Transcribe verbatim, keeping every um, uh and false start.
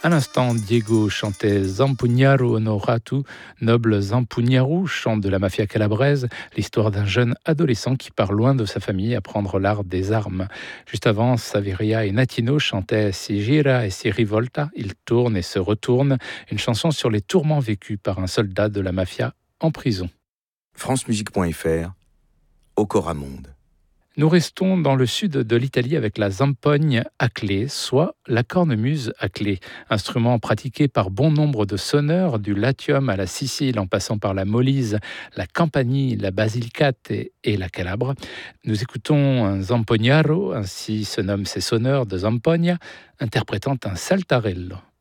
À l'instant, Diego chantait Zampugnaro Onoratu, noble Zampugnaro, chant de la mafia calabraise, l'histoire d'un jeune adolescent qui part loin de sa famille apprendre l'art des armes. Juste avant, Saveria et Natino chantaient Si gira et si rivolta, il tourne et se retourne, une chanson sur les tourments vécus par un soldat de la mafia en prison. france musique point f r, Ocoramonde. Nous restons dans le sud de l'Italie avec la zampogne à clé, soit la cornemuse à clé, instrument pratiqué par bon nombre de sonneurs, du Latium à la Sicile en passant par la Molise, la Campanie, la Basilicate et, et la Calabre. Nous écoutons un zampognaro, ainsi se nomment ces sonneurs de Zampogna, interprétant un saltarello.